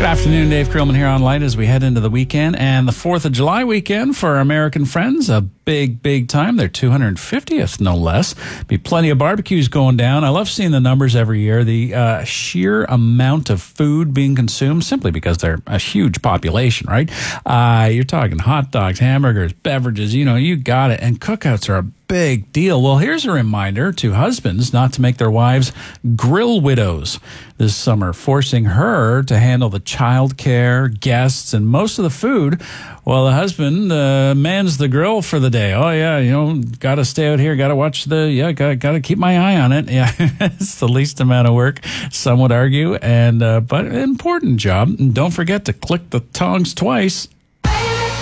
afternoon, Dave Krillman here on Light as we head into the weekend and the 4th of July weekend for our American friends. A big time. Their 250th, no less. Be plenty of barbecues going down. I love seeing the numbers every year. The sheer amount of food being consumed simply because they're a huge population, right? You're talking hot dogs, hamburgers, beverages, you got it. And cookouts are a big deal. Well, here's a reminder to husbands not to make their wives grill widows this summer, forcing her to handle the child care, guests, and most of the food while the husband mans the grill for the day. Oh, yeah, got to stay out here, got to watch got to keep my eye on it. Yeah, it's the least amount of work, some would argue, but an important job. And don't forget to click the tongs twice.